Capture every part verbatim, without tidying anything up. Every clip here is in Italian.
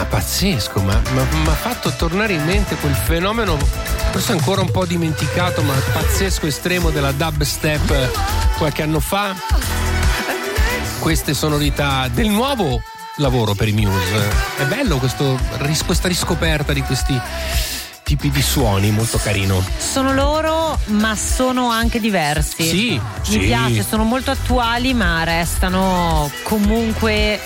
pazzesco, ma mi ha fatto tornare in mente quel fenomeno forse ancora un po' dimenticato ma pazzesco estremo della dubstep qualche anno fa. Queste sonorità del nuovo lavoro per i Muse. È bello questo, questa riscoperta di questi tipi di suoni, molto carino. Sono loro, ma sono anche diversi. Sì, mi sì. piace, sono molto attuali, ma restano comunque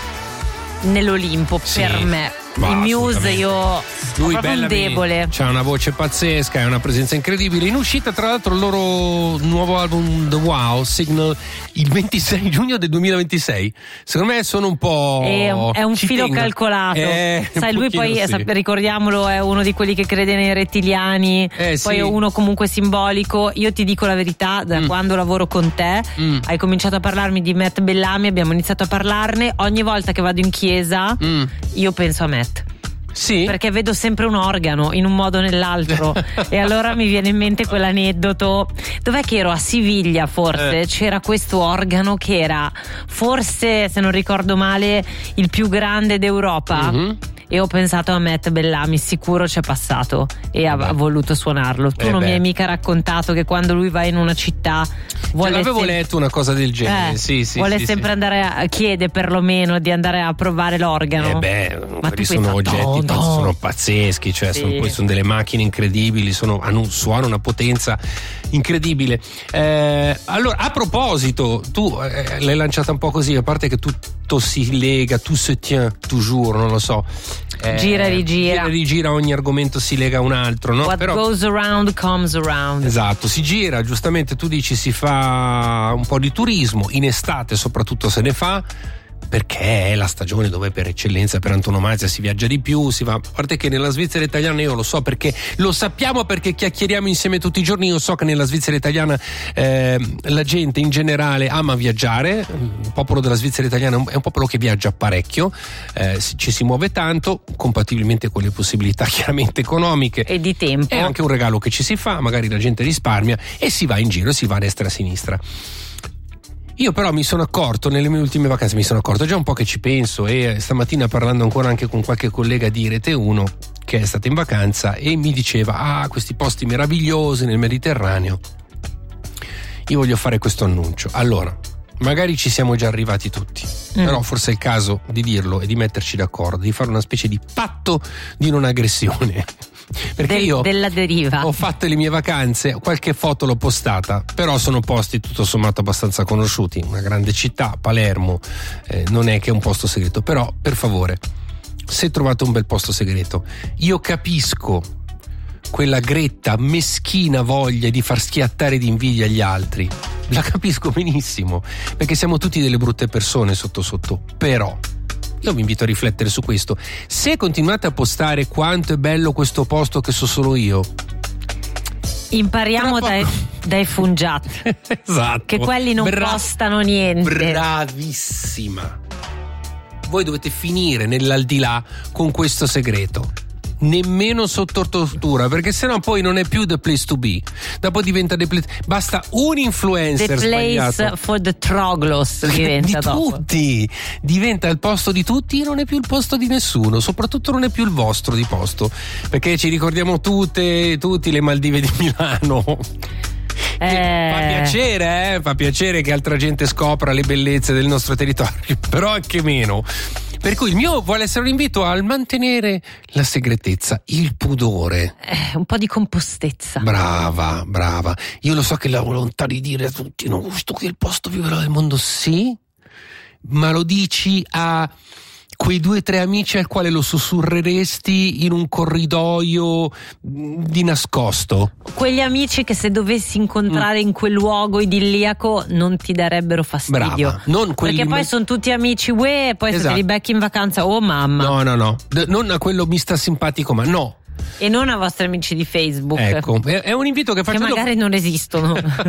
nell'Olimpo, sì, per me. Va, i Muse io lui ho proprio un debole. C'ha una voce pazzesca, è una presenza incredibile. In uscita tra l'altro il loro nuovo album The Wow Signal il ventisei giugno del duemilaventisei. Secondo me sono un po' è un, è un filo tengo. calcolato, eh, sai, lui poi sì. ricordiamolo, è uno di quelli che crede nei rettiliani, eh, poi sì. è uno comunque simbolico. Io ti dico la verità, da mm. quando lavoro con te mm. hai cominciato a parlarmi di Matt Bellamy, abbiamo iniziato a parlarne. Ogni volta che vado in chiesa mm. io penso a Matt. Sì. Perché vedo sempre un organo in un modo o nell'altro e allora mi viene in mente quell'aneddoto. Dov'è che ero? A Siviglia forse eh. c'era questo organo che era forse, se non ricordo male, il più grande d'Europa. Mm-hmm. E ho pensato a Matt Bellamy, sicuro c'è passato e ha, ha voluto suonarlo. Tu eh non beh. mi hai mica raccontato che quando lui va in una città vuole l'avevo sem- letto una cosa del genere, eh, sì, sì, vuole sì, sempre sì. andare a chiede perlomeno di andare a provare l'organo. Eh beh, ma quelli sono oggetti, no, no. sono pazzeschi, cioè sì. sono, poi sono delle macchine incredibili, sono, hanno un suono, una potenza incredibile. Eh, allora, a proposito, tu eh, l'hai lanciata un po' così, a parte che tutto si lega, tout se tient toujours, non lo so. Eh, gira e rigira. Gira e rigira, ogni argomento si lega a un altro, no? What Però, goes around comes around. Esatto, si gira, giustamente tu dici si fa un po' di turismo, in estate soprattutto se ne fa, perché è la stagione dove per eccellenza, per antonomasia si viaggia di più, si va, a parte che nella Svizzera italiana io lo so perché lo sappiamo perché chiacchieriamo insieme tutti i giorni. Io so che nella Svizzera italiana eh, la gente in generale ama viaggiare, il popolo della Svizzera italiana è un popolo che viaggia parecchio, eh, ci si muove tanto, compatibilmente con le possibilità chiaramente economiche e di tempo, è anche un regalo che ci si fa, magari la gente risparmia e si va in giro, si va a destra e a sinistra. Io però mi sono accorto nelle mie ultime vacanze, mi sono accorto già un po' che ci penso, e stamattina parlando ancora anche con qualche collega di Rete uno che è stata in vacanza e mi diceva ah questi posti meravigliosi nel Mediterraneo. Io voglio fare questo annuncio. Allora, magari ci siamo già arrivati tutti, mm. però forse è il caso di dirlo e di metterci d'accordo, di fare una specie di patto di non aggressione. Perché Del, io della deriva. ho fatto le mie vacanze, qualche foto l'ho postata, però sono posti tutto sommato abbastanza conosciuti, una grande città, Palermo, eh, non è che è un posto segreto, però per favore, se trovate un bel posto segreto, io capisco quella gretta, meschina voglia di far schiattare di invidia gli altri, la capisco benissimo, perché siamo tutti delle brutte persone sotto sotto, però io vi invito a riflettere su questo. Se continuate a postare quanto è bello questo posto che so solo io, impariamo dai, dai Fungiat. Esatto. Che quelli non Bra- postano niente. Bravissima. Voi dovete finire nell'aldilà con questo segreto. Nemmeno sotto tortura, perché sennò poi non è più the place to be. Dopo diventa the place. Basta un influencer the place sbagliato. For the troglos diventa di dopo. tutti. Diventa il posto di tutti e non è più il posto di nessuno. Soprattutto non è più il vostro di posto, perché ci ricordiamo tutte tutti le Maldive di Milano. Eh. Fa piacere, eh? Fa piacere che altra gente scopra le bellezze del nostro territorio, però anche meno. Per cui il mio vuole essere un invito al mantenere la segretezza, il pudore. Eh, un po' di compostezza. Brava, brava. Io lo so che la volontà di dire a tutti, no, questo qui è il posto più bello del mondo, sì, ma lo dici a quei due o tre amici al quale lo sussurreresti in un corridoio di nascosto. Quegli amici che se dovessi incontrare mm. in quel luogo idilliaco non ti darebbero fastidio. Brava. Non quelli perché poi me- sono tutti amici uè e poi esatto. se te li becchi in vacanza, oh mamma. No, no, no. D- non a quello mi sta simpatico, ma no. E non a vostri amici di Facebook. Ecco, è un invito che faccio. Che magari non esistono.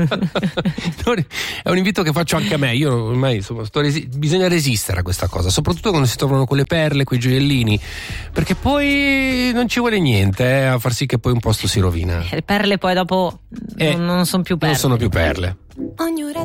È un invito che faccio anche a me. Io ormai insomma, sto resi- bisogna resistere a questa cosa, soprattutto quando si trovano quelle perle, quei gioiellini, perché poi non ci vuole niente eh, a far sì che poi un posto si rovina. Le perle poi dopo eh, non, non sono più perle. Non sono più perle. Ogni ora